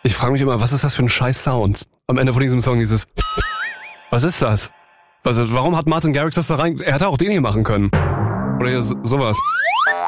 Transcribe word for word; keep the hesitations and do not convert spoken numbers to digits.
Ich frage mich immer, was ist das für ein scheiß Sound? Am Ende von diesem Song dieses... Was ist das? Was, warum hat Martin Garrix das da rein... Er hätte auch den hier machen können. Oder hier so- sowas.